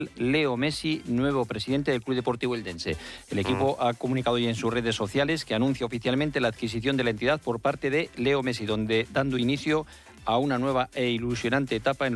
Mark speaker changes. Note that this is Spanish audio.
Speaker 1: Leo Messi, nuevo presidente del Club Deportivo Eldense. El equipo ha comunicado hoy en sus redes sociales que anuncia oficialmente la adquisición de la entidad por parte de Leo Messi, dando inicio a una nueva e ilusionante etapa en